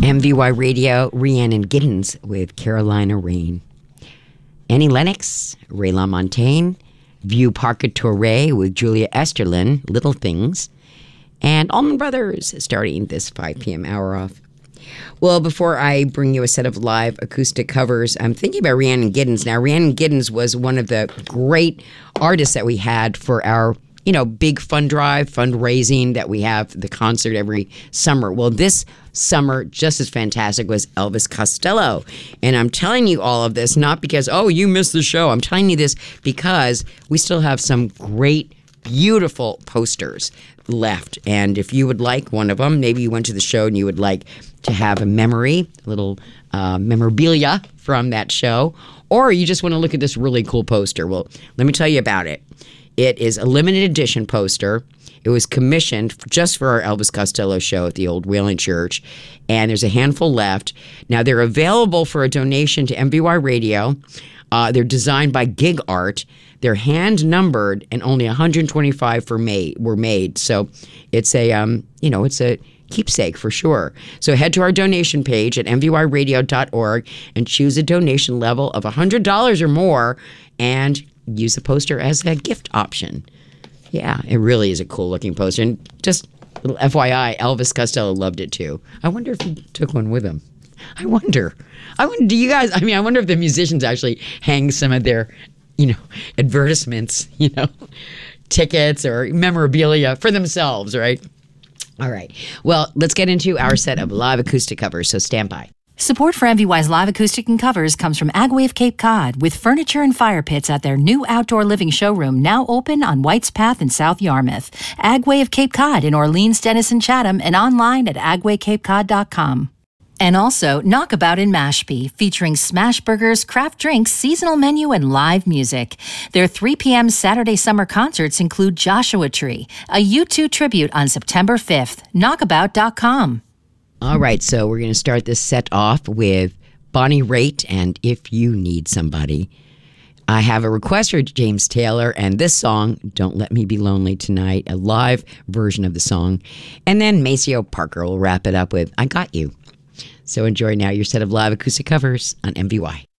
MVY Radio, Rhiannon Giddens with Carolina Rain. Annie Lennox, Ray LaMontagne, View Parker Torre with Julia Esterlin, Little Things, and Allman Brothers starting this 5 p.m. hour off. Well, before I bring you a set of live acoustic covers, I'm thinking about Rhiannon Giddens. Now, Rhiannon Giddens was one of the great artists that we had for our big fund drive, fundraising that we have, the concert every summer. Well, this summer, just as fantastic, was Elvis Costello. And I'm telling you all of this, not because, oh, you missed the show. I'm telling you this because we still have some great, beautiful posters left. And if you would like one of them, maybe you went to the show and you would like to have a memory, a little memorabilia from that show, or you just want to look at this really cool poster. Well, let me tell you about it. It is a limited edition poster. It was commissioned just for our Elvis Costello show at the old Wheeling Church, and there's a handful left. Now, they're available for a donation to MVY Radio. They're designed by Gig Art. They're hand-numbered, and only 125 were made. So it's a, it's a keepsake for sure. So head to our donation page at mvyradio.org and choose a donation level of $100 or more, and use the poster as a gift option. Yeah, it really is a cool looking poster. And just a little FYI, Elvis Costello loved it too. I wonder if he took one with him. I wonder, do you guys, I wonder if the musicians actually hang some of their, advertisements, tickets or memorabilia for themselves, right? All right. Well, let's get into our set of live acoustic covers, so stand by. Support for MVY's live acoustic and covers comes from Agway of Cape Cod, with furniture and fire pits at their new outdoor living showroom now open on White's Path in South Yarmouth. Agway of Cape Cod in Orleans, Denison, Chatham, and online at agwaycapecod.com. And also Knockabout in Mashpee, featuring smash burgers, craft drinks, seasonal menu, and live music. Their 3 p.m. Saturday summer concerts include Joshua Tree, a U2 tribute on September 5th. Knockabout.com. All right, so we're going to start this set off with Bonnie Raitt and If You Need Somebody. I have a request for James Taylor and this song, Don't Let Me Be Lonely Tonight, a live version of the song. And then Maceo Parker will wrap it up with I Got You. So enjoy now your set of live acoustic covers on MVY.